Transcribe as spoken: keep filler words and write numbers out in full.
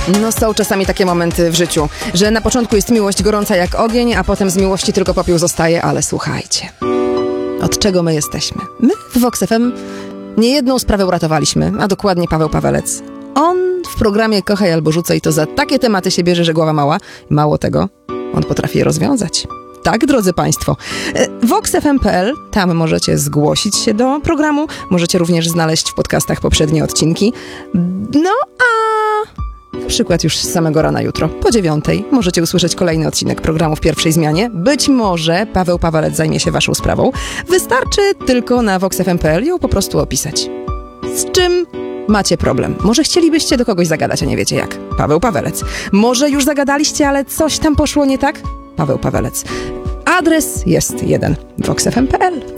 No są czasami takie momenty w życiu, że na początku jest miłość gorąca jak ogień, a potem z miłości tylko popiół zostaje, ale słuchajcie, od czego my jesteśmy? My w Vox F M niejedną sprawę uratowaliśmy, a dokładnie Paweł Pawelec. On w programie Kochaj albo rzucaj to za takie tematy się bierze, że głowa mała. Mało tego, on potrafi je rozwiązać. Tak, drodzy Państwo, vox f m kropka p l, tam możecie zgłosić się do programu, możecie również znaleźć w podcastach poprzednie odcinki. No a na przykład już z samego rana jutro, po dziewiątej, możecie usłyszeć kolejny odcinek programu w pierwszej zmianie. Być może Paweł Pawelec zajmie się Waszą sprawą. Wystarczy tylko na vox f m kropka p l ją po prostu opisać. Z czym macie problem? Może chcielibyście do kogoś zagadać, a nie wiecie jak? Paweł Pawelec. Może już zagadaliście, ale coś tam poszło nie tak? Paweł Pawelec. Adres jest jeden. vox f m kropka p l